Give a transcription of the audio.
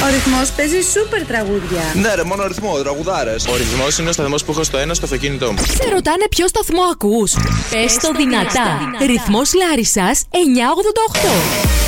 Ρυθμός παίζει σούπερ τραγούδια. Ναι, ρε, μόνο ρυθμό, τραγουδάρες. Ο ρυθμός είναι ο σταθμός που έχω στο ένα στο αυτοκίνητό μου. Σε ρωτάνε ποιο σταθμό ακούς? Πες το δυνατά. Ρυθμός Λάρισσας 988.